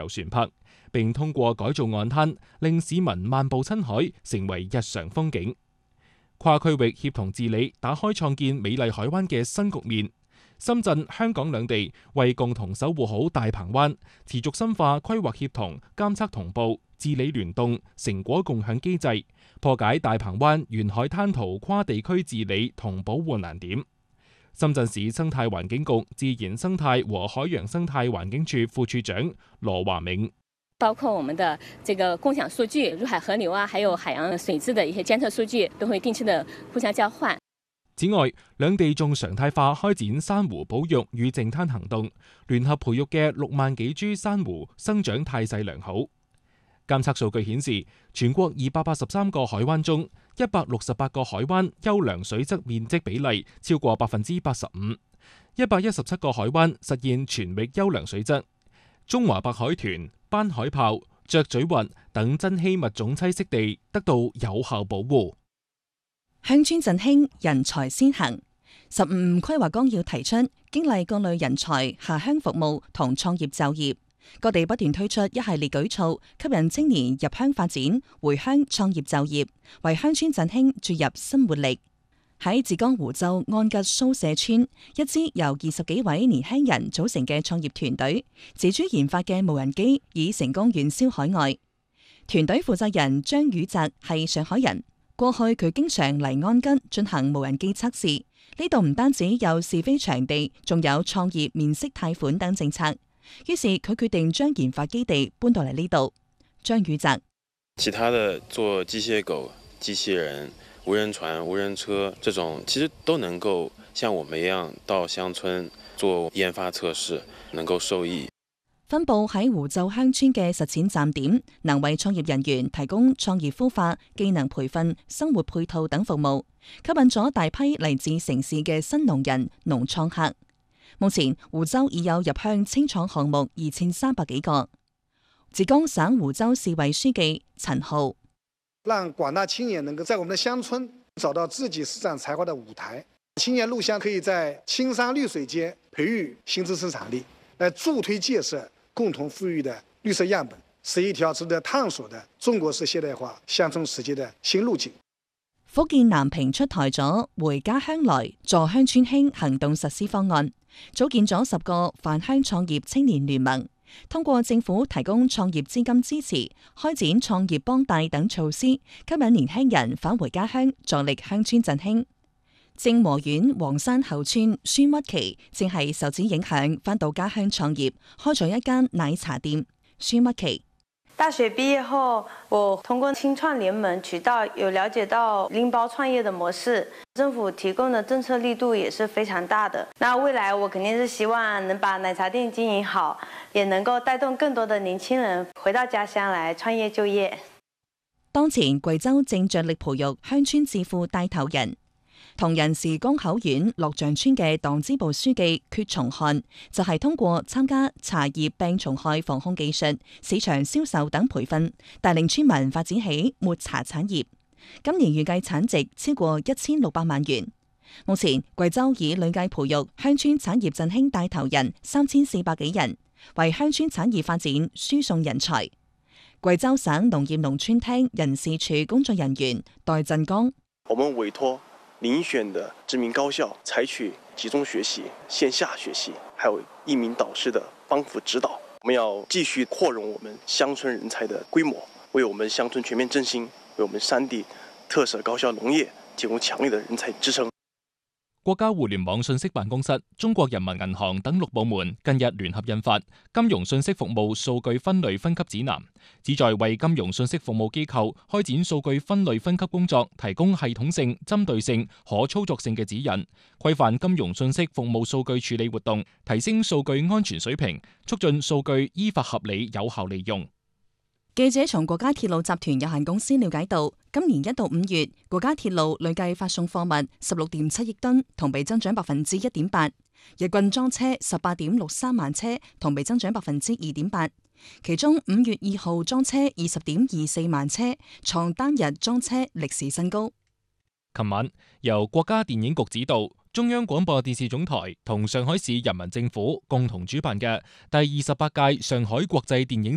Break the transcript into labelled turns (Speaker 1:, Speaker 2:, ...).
Speaker 1: 船舶，並通過改造岸灘，令市民漫步親海，成為日常風景。跨區域協同治理打開創建美麗海灣嘅新局面。深圳、香港兩地為共同守護好大鵬灣，持續深化規劃協同、監測同步、治理聯動、成果共享機制，破解大鵬灣沿海灘塗跨地區治理同保護難點。深圳市生態環境局自然生態和海洋生態環境處副處長羅華銘，
Speaker 2: 包括我們的這個共享數據、入海河流啊，還有海洋水質的一些監測數據，都會定期的互相交換。
Speaker 1: 此外，兩地仲常態化開展珊瑚保育與淨灘行動，聯合培育嘅6萬幾株珊瑚生長態勢良好。監測數據顯示，全國283個海灣中，168個海灣優良水質面積比例超過85%，117個海灣實現全域優良水質。中華白海豚、斑海豹、雀嘴鷸等珍稀物種棲息地得到有效保護。
Speaker 3: 鄉村振興，人才先行。15規劃綱要提出，激勵各類人才下鄉服務同創業就業。各地不斷推出一系列舉措，吸引青年入鄉發展、回鄉創業就業，為鄉村振興注入新活力。喺浙江湖州安吉蘇社村，一支由20幾位年輕人組成嘅創業團隊，自主研發嘅無人機已成功遠銷海外。團隊負責人張宇澤係上海人，過去佢經常嚟安吉進行無人機測試。呢度唔單止有試飛場地，仲有創業免息貸款等政策。於是佢決定將研發基地搬到嚟呢度。張宇澤，
Speaker 4: 其他的做機械狗、機器人、無人船、無人車這種，其實都能夠像我們一樣到鄉村做研發測試，能夠受益。
Speaker 3: 分佈喺湖州鄉村嘅實踐站點，能為創業人員提供創業孵化、技能培訓、生活配套等服務，吸引咗大批嚟自城市嘅新農人、農創客。目前湖州已有入鄉青創項目2300幾個。浙江省湖州市委書記陳浩，
Speaker 5: 讓廣大青年能夠在我們的鄉村找到自己施展才華的舞台。青年入鄉可以在青山綠水間培育新知生產力，來助推建設共同富裕的綠色樣本，是一條值得探索的中國式現代化鄉村實踐的新路徑。
Speaker 3: 福建南平出台咗回家鄉來助鄉村興行動實施方案，組建咗10個返鄉創業青年聯盟，通過政府提供創業資金支持，開展創業幫帶等措施，吸引年輕人返回家鄉，助力鄉村振興。正和縣黃山後村孫屈琪正係受此影響，返到家鄉創業，開咗一間奶茶店。孫屈琪，
Speaker 6: 大學畢業後，我通過青創聯盟渠道有了解到拎包創業的模式，政府提供的政策力度也是非常大的。那未來我肯定是希望能把奶茶店經營好，也能夠帶動更多的年輕人回到家鄉來創業就業。
Speaker 3: 當前貴州正着力培育鄉村智庫帶頭人。銅仁市江口縣樂象村嘅黨支部書記闕松漢就係通過參加茶葉病蟲害防控技術、市場銷售等培訓，帶領村民發展起抹茶產業。今年預計產值超過1600萬元。目前貴州已累計培育鄉村產業振興帶頭人3400幾人，為鄉村產業發展輸送人才。貴州省農業農村廳人事處工作人員戴振剛，
Speaker 7: 我們委託遴選的知名高校，採取集中學習、線下學習，還有1名導師的幫輔指導。我們要繼續擴容我們鄉村人才的規模，為我們鄉村全面振興，為我們山地特色高效農業提供強烈的人才支撐。
Speaker 1: 國家互聯網信息辦公室、中國人民銀行等6部門近日聯合印發《金融信息服務數據分類分級指南》，旨在為金融信息服務機構開展數據分類分級工作提供系統性、針對性、可操作性嘅指引，規範金融信息服務數據處理活動，提升數據安全水平，促進數據依法合理有效利用。
Speaker 3: 記者從國家鐵路集團有限公司了解到，今年1到5月，國家鐵路累計發送貨物16.7億噸，同比增長1.8%；日均裝車18.63萬車，同比增長2.8%。其中5月2號裝車20.24萬車，創單日裝車歷史新高。
Speaker 1: 琴晚由國家電影局指導，中央廣播電視總台同上海市人民政府共同主辦嘅第28屆上海國際電影